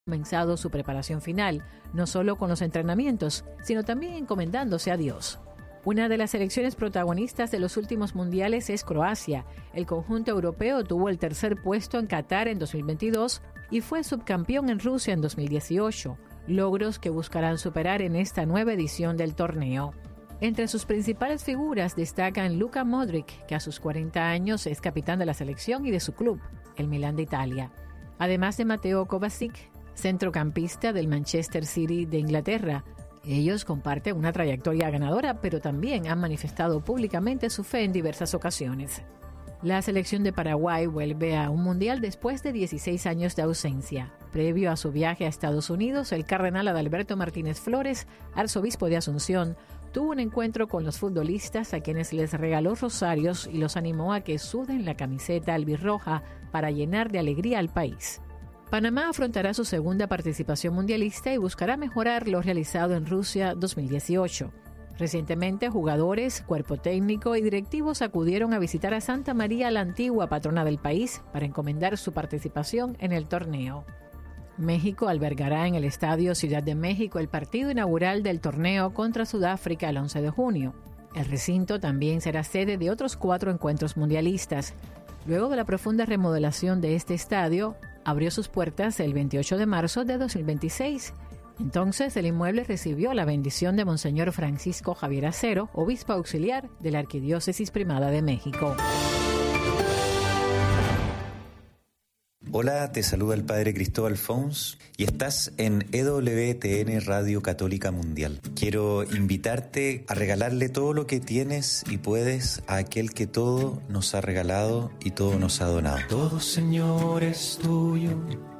comenzado su preparación final, no solo con los entrenamientos, sino también encomendándose a Dios. Una de las selecciones protagonistas de los últimos mundiales es Croacia. El conjunto europeo tuvo el tercer puesto en Qatar en 2022 y fue subcampeón en Rusia en 2018, logros que buscarán superar en esta nueva edición del torneo. Entre sus principales figuras destacan Luka Modric, que a sus 40 años es capitán de la selección y de su club, el Milan de Italia. Además de Mateo Kovacic, centrocampista del Manchester City de Inglaterra. Ellos comparten una trayectoria ganadora, pero también han manifestado públicamente su fe en diversas ocasiones. La selección de Paraguay vuelve a un mundial después de 16 años de ausencia. Previo a su viaje a Estados Unidos, el cardenal Adalberto Martínez Flores, arzobispo de Asunción, tuvo un encuentro con los futbolistas a quienes les regaló rosarios y los animó a que suden la camiseta albirroja para llenar de alegría al país. Panamá afrontará su segunda participación mundialista y buscará mejorar lo realizado en Rusia 2018. Recientemente, jugadores, cuerpo técnico y directivos acudieron a visitar a Santa María la Antigua, patrona del país, para encomendar su participación en el torneo. México albergará en el Estadio Ciudad de México el partido inaugural del torneo contra Sudáfrica el 11 de junio. El recinto también será sede de otros 4 encuentros mundialistas. Luego de la profunda remodelación de este estadio, abrió sus puertas el 28 de marzo de 2026. Entonces, el inmueble recibió la bendición de Monseñor Francisco Javier Acero, obispo auxiliar de la Arquidiócesis Primada de México. Hola, te saluda el Padre Cristóbal Fons y estás en EWTN Radio Católica Mundial. Quiero invitarte a regalarle todo lo que tienes y puedes a aquel que todo nos ha regalado y todo nos ha donado. Todo, Señor, es tuyo.